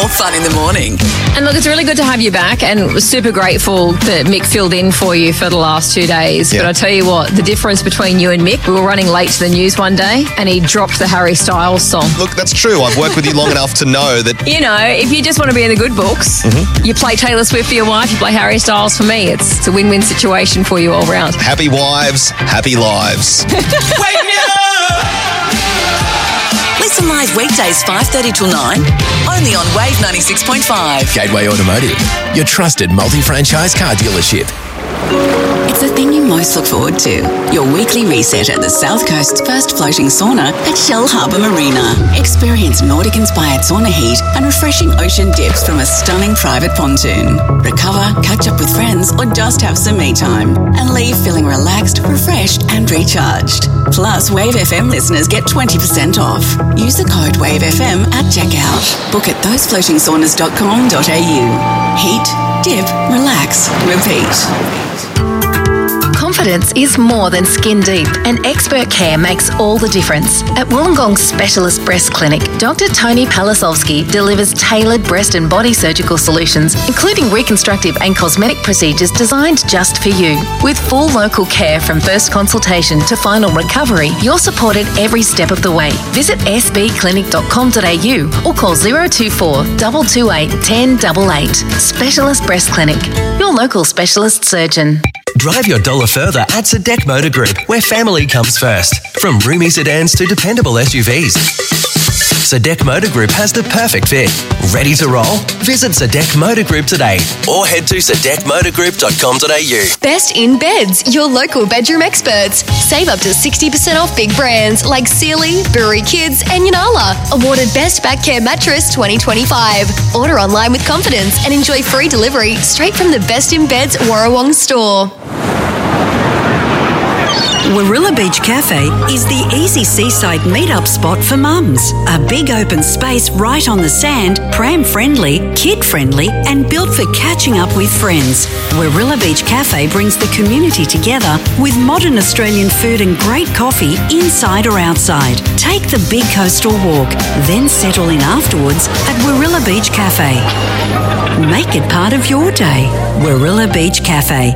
more fun in the morning. And look, it's really good to have you back, and we're super grateful that Mick filled in for you for the last 2 days. Yeah. But I tell you what, the difference between you and Mick, we were running late to the news one day and he dropped the Harry Styles song. Look, that's true. I've worked with you long enough to know that. You know, if you just want to be in the good books, you play Taylor Swift for your wife, you play Harry Styles for me. It's a win-win situation for you all round. Happy wives, happy lives. Wake me up! Listen live weekdays 5:30 till 9, only on Wave 96.5. Gateway Automotive, your trusted multi-franchise car dealership. It's the thing you most look forward to. Your weekly reset at the South Coast's first floating sauna at Shell Harbour Marina. Experience Nordic-inspired sauna heat and refreshing ocean dips from a stunning private pontoon. Recover, catch up with friends, or just have some me time. And leave feeling relaxed, refreshed, and recharged. Plus, Wave FM listeners get 20% off. Use the code WaveFM at checkout. Book at thosefloatingsaunas.com.au. Heat, dip, relax, repeat. Confidence is more than skin deep, and expert care makes all the difference. At Wollongong Specialist Breast Clinic, Dr. Tony Palasovsky delivers tailored breast and body surgical solutions, including reconstructive and cosmetic procedures designed just for you. With full local care from first consultation to final recovery, you're supported every step of the way. Visit sbclinic.com.au or call 024 228 1088. Specialist Breast Clinic, your local specialist surgeon. Drive your dollar further at Sadek Motor Group, where family comes first. From roomy sedans to dependable SUVs. Sadek Motor Group has the perfect fit. Ready to roll? Visit Sadek Motor Group today or head to sadekmotorgroup.com.au. Best in Beds, your local bedroom experts. Save up to 60% off big brands like Sealy, Brewery Kids and Yanala. Awarded Best Back Care Mattress 2025. Order online with confidence and enjoy free delivery straight from the Best in Beds Warrawong store. Warilla Beach Cafe is the easy seaside meet-up spot for mums. A big open space right on the sand, pram-friendly, kid-friendly and built for catching up with friends. Warilla Beach Cafe brings the community together with modern Australian food and great coffee inside or outside. Take the big coastal walk, then settle in afterwards at Warilla Beach Cafe. Make it part of your day. Warilla Beach Cafe.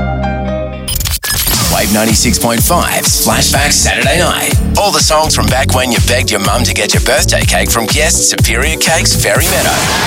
Wave 96.5's Flashback Saturday night. All the songs from back when you begged your mum to get your birthday cake from Guest Superior Cakes Fairy Meadow.